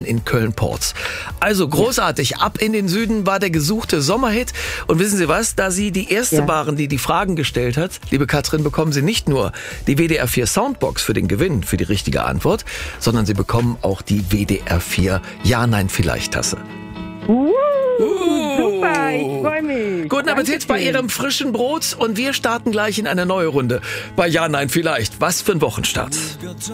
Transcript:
in Köln-Porz. Also großartig, ab in den Süden war der gesuchte Sommerhit. Und wissen Sie was, da Sie die Erste waren, die die Fragen gestellt hat, liebe Katrin, bekommen Sie nicht nur die WDR 4 Soundbox für den Gewinn, für die richtige Antwort, sondern Sie bekommen auch die WDR 4 Ja-Nein-Vielleicht-Tasse. Super, ich freue mich. Guten Appetit bei Ihrem frischen Brot und wir starten gleich in eine neue Runde bei Ja, Nein, Vielleicht. Was für ein Wochenstart.